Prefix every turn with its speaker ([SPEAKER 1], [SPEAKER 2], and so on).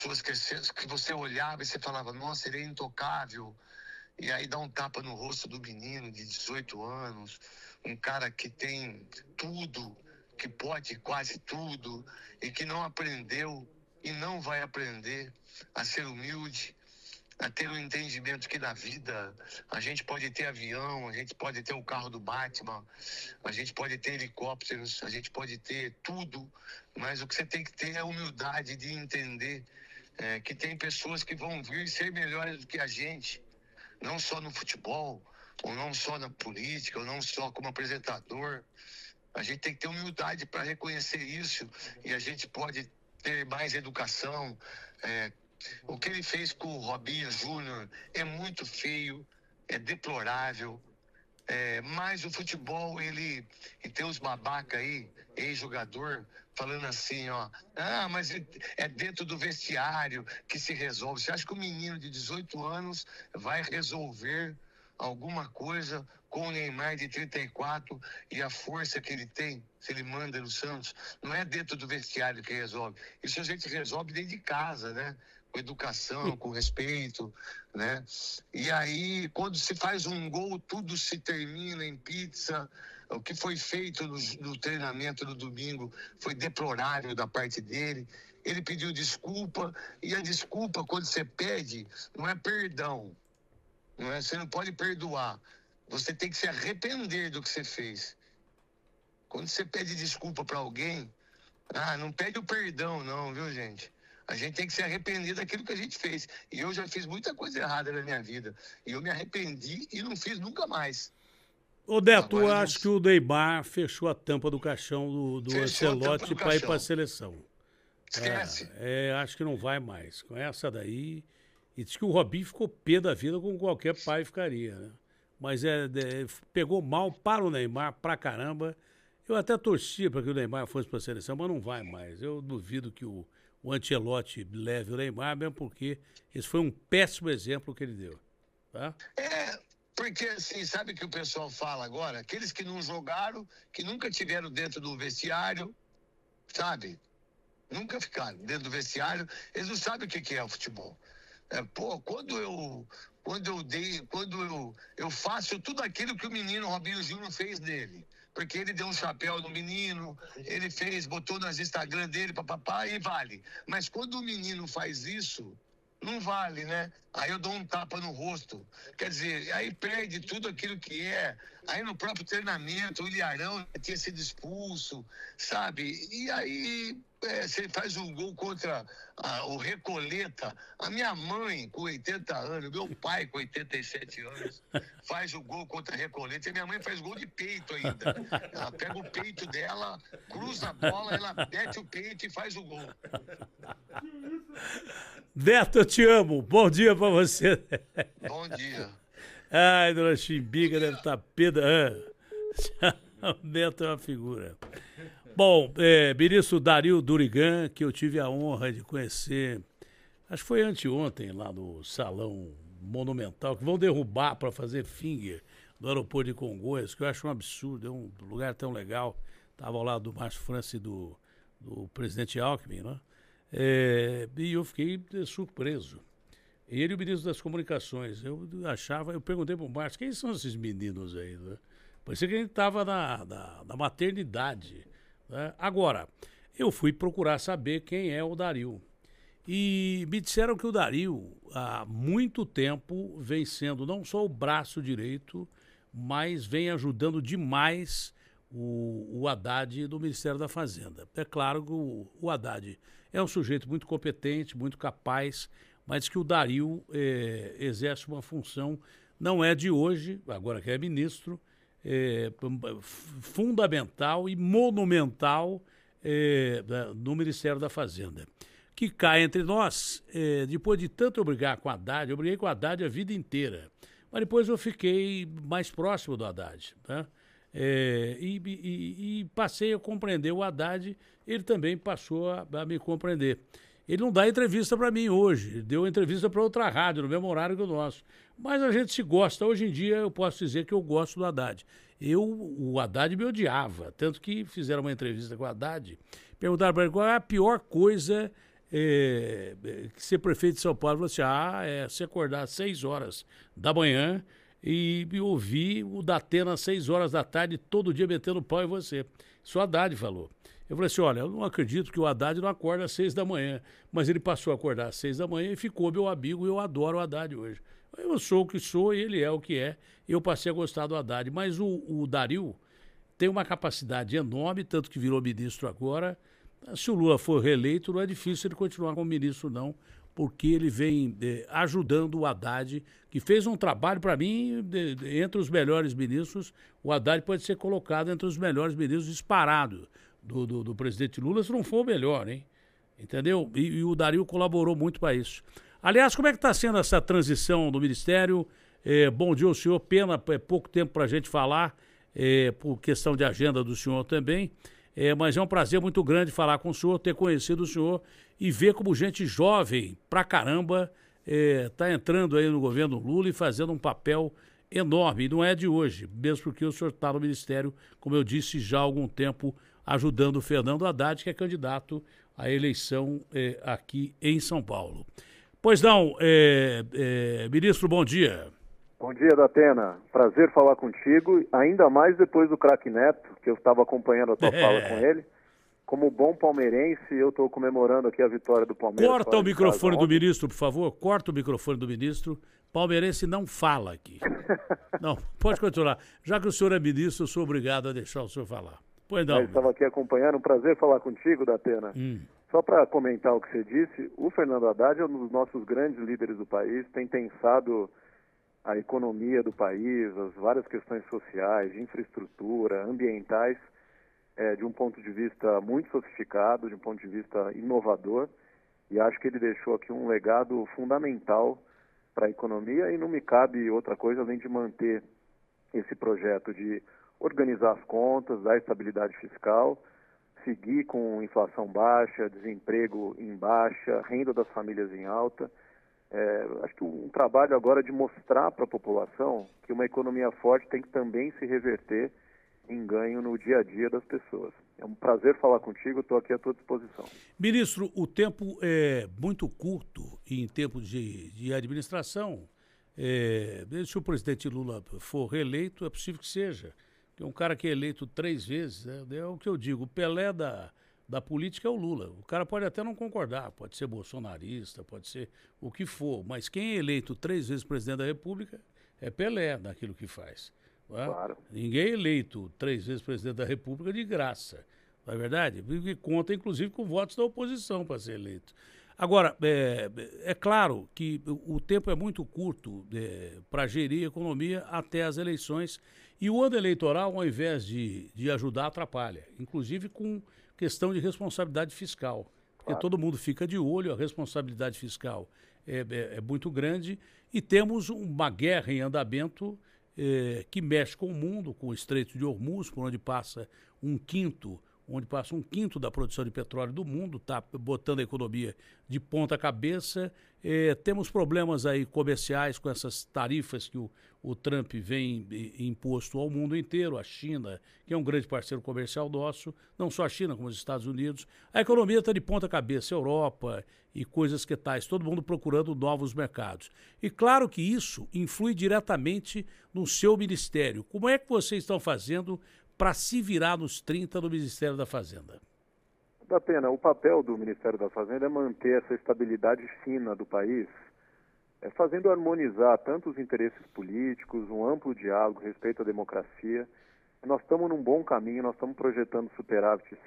[SPEAKER 1] que você olhava e você falava, nossa, ele é intocável. E aí dá um tapa no rosto do menino de 18 anos, um cara que tem tudo, que pode quase tudo, e que não aprendeu e não vai aprender a ser humilde, a ter um entendimento que na vida a gente pode ter avião, a gente pode ter o carro do Batman, a gente pode ter helicópteros, a gente pode ter tudo, mas o que você tem que ter é a humildade de entender que tem pessoas que vão vir ser melhores do que a gente, não só no futebol, ou não só na política, ou não só como apresentador. A gente tem que ter humildade para reconhecer isso, e a gente pode ter mais educação. O que ele fez com o Robinho Júnior é muito feio, é deplorável. Mas o futebol, e tem os babaca aí, ex-jogador, falando assim, ó, mas é dentro do vestiário que se resolve. Você acha que o menino de 18 anos vai resolver alguma coisa com o Neymar de 34 e a força que ele tem, se ele manda no Santos? Não é dentro do vestiário que resolve. Isso a gente resolve dentro de casa, né? Com educação, com respeito, né? E aí, quando se faz um gol, tudo se termina em pizza. O que foi feito no treinamento no domingo foi deplorável da parte dele. Ele pediu desculpa, e a desculpa, quando você pede, não é perdão. Não é? Você não pode perdoar. Você tem que se arrepender do que você fez. Quando você pede desculpa para alguém, não pede o perdão, não, viu, gente? A gente tem que se arrepender daquilo que a gente fez. E eu já fiz muita coisa errada na minha vida. E eu me arrependi e não fiz nunca mais.
[SPEAKER 2] Ô, Neto, eu acho que o Neymar fechou a tampa do caixão do Ancelotti para ir para a seleção.
[SPEAKER 1] Esquece.
[SPEAKER 2] Acho que não vai mais. Com essa daí. E diz que o Robinho ficou pé da vida, como qualquer pai ficaria, né? Mas pegou mal para o Neymar pra caramba. Eu até torcia para que o Neymar fosse para a seleção, mas não vai mais. Eu duvido que o Ancelotti leve o Neymar, mesmo porque esse foi um péssimo exemplo que ele deu. Tá?
[SPEAKER 1] Porque assim, sabe o que o pessoal fala agora? Aqueles que não jogaram, que nunca tiveram dentro do vestiário, sabe? Nunca ficaram dentro do vestiário, eles não sabem o que é o futebol. Quando eu faço tudo aquilo que o menino Robinho Júnior fez nele, porque ele deu um chapéu no menino, ele botou nas Instagram dele, papapá, e vale. Mas quando o menino faz isso, não vale, né? Aí eu dou um tapa no rosto. Quer dizer, aí perde tudo aquilo que é. Aí no próprio treinamento, o Ilharão tinha sido expulso, sabe? E aí você faz um gol contra o Recoleta. A minha mãe, com 80 anos, meu pai, com 87 anos, faz o gol contra a Recoleta. E minha mãe faz gol de peito ainda. Ela pega o peito dela, cruza a bola, ela mete o peito e faz o gol.
[SPEAKER 2] Neto, eu te amo. Bom dia pra você.
[SPEAKER 1] Bom dia.
[SPEAKER 2] Ai, dona Chimbiga deve estar peda. O Neto é uma figura. Bom, ministro Dario Durigan, que eu tive a honra de conhecer, acho que foi anteontem, lá no Salão Monumental, que vão derrubar para fazer finger do aeroporto de Congonhas, que eu acho um absurdo, é um lugar tão legal. Estava ao lado do Márcio França e do presidente Alckmin, né? E eu fiquei surpreso. Ele e o ministro das Comunicações. Eu perguntei para o Márcio, quem são esses meninos aí? Né? Parecia que a gente estava na maternidade. Né? Agora, eu fui procurar saber quem é o Dario. E me disseram que o Dario, há muito tempo, vem sendo não só o braço direito, mas vem ajudando demais o Haddad do Ministério da Fazenda. É claro que o Haddad é um sujeito muito competente, muito capaz, mas que o Dario exerce uma função, não é de hoje, agora que é ministro, fundamental e monumental no Ministério da Fazenda. Que cai entre nós, depois de tanto eu brigar com o Haddad, eu briguei com o Haddad a vida inteira, mas depois eu fiquei mais próximo do Haddad, tá? E passei a compreender o Haddad, ele também passou a me compreender. Ele não dá entrevista para mim hoje, ele deu entrevista para outra rádio, no mesmo horário que o nosso. Mas a gente se gosta. Hoje em dia eu posso dizer que eu gosto do Haddad. O Haddad me odiava, tanto que fizeram uma entrevista com o Haddad, perguntaram para ele qual é a pior coisa ser prefeito de São Paulo, falou assim, se acordar às 6 horas da manhã e ouvir o Datena às 6 horas da tarde, todo dia metendo pau em você. Isso o Haddad falou. Eu falei assim, olha, eu não acredito que o Haddad não acorda às 6 da manhã, mas ele passou a acordar às 6 da manhã e ficou meu amigo e eu adoro o Haddad hoje. Eu sou o que sou e ele é o que é, e eu passei a gostar do Haddad. Mas o Dario tem uma capacidade enorme, tanto que virou ministro agora. Se o Lula for reeleito, não é difícil ele continuar como ministro, não, porque ele vem ajudando o Haddad, que fez um trabalho, para mim, entre os melhores ministros. O Haddad pode ser colocado entre os melhores ministros disparado do presidente Lula, se não for o melhor, hein? Entendeu? E o Dario colaborou muito para isso. Aliás, como é que está sendo essa transição do Ministério? Bom dia ao senhor, pena, é pouco tempo para a gente falar, por questão de agenda do senhor também, mas é um prazer muito grande falar com o senhor, ter conhecido o senhor e ver como gente jovem pra caramba está entrando aí no governo Lula e fazendo um papel enorme, e não é de hoje, mesmo porque o senhor está no Ministério, como eu disse, já há algum tempo, ajudando o Fernando Haddad, que é candidato à eleição aqui em São Paulo. Pois não, ministro, bom dia.
[SPEAKER 3] Bom dia, Datena. Prazer falar contigo, ainda mais depois do craque Neto, que eu estava acompanhando a tua fala com ele. Como bom palmeirense, eu estou comemorando aqui a vitória do Palmeiras.
[SPEAKER 2] Corta o microfone do ministro, por favor. Corta o microfone do ministro. Palmeirense não fala aqui. Não, pode continuar. Já que o senhor é ministro, eu sou obrigado a deixar o senhor falar. Pois não.
[SPEAKER 3] Eu estava aqui acompanhando, um prazer falar contigo, Datena. Só para comentar o que você disse, o Fernando Haddad é um dos nossos grandes líderes do país, tem pensado a economia do país, as várias questões sociais, de infraestrutura, ambientais, de um ponto de vista muito sofisticado, de um ponto de vista inovador, e acho que ele deixou aqui um legado fundamental para a economia, e não me cabe outra coisa além de manter esse projeto de organizar as contas, dar estabilidade fiscal, seguir com inflação baixa, desemprego em baixa, renda das famílias em alta. Acho que um trabalho agora de mostrar para a população que uma economia forte tem que também se reverter em ganho no dia a dia das pessoas. É um prazer falar contigo, estou aqui à tua disposição.
[SPEAKER 2] Ministro, o tempo é muito curto em tempo de administração. Se o presidente Lula for reeleito, é possível que seja. Porque um cara que é eleito 3 vezes, é o que eu digo, o Pelé da política é o Lula. O cara pode até não concordar, pode ser bolsonarista, pode ser o que for, mas quem é eleito 3 vezes presidente da República é Pelé naquilo que faz.
[SPEAKER 3] Claro.
[SPEAKER 2] Ninguém é eleito 3 vezes presidente da República de graça, não é verdade? Porque conta, inclusive, com votos da oposição para ser eleito. Agora, é claro que o tempo é muito curto para gerir a economia até as eleições, e o ano eleitoral, ao invés de ajudar, atrapalha, inclusive com questão de responsabilidade fiscal, porque todo mundo fica de olho, a responsabilidade fiscal é muito grande, e temos uma guerra em andamento que mexe com o mundo, com o Estreito de Hormuz, por onde passa um quinto da produção de petróleo do mundo, está botando a economia de ponta cabeça. Temos problemas aí comerciais com essas tarifas que o Trump vem imposto ao mundo inteiro, a China, que é um grande parceiro comercial nosso, não só a China, como os Estados Unidos. A economia está de ponta cabeça, a Europa e coisas que tais, todo mundo procurando novos mercados. E claro que isso influi diretamente no seu ministério. Como é que vocês estão fazendo para se virar nos 30 do Ministério da Fazenda?
[SPEAKER 3] Datena, o papel do Ministério da Fazenda é manter essa estabilidade fina do país, fazendo harmonizar tanto os interesses políticos, um amplo diálogo, respeito à democracia. Nós estamos num bom caminho, nós estamos projetando superávit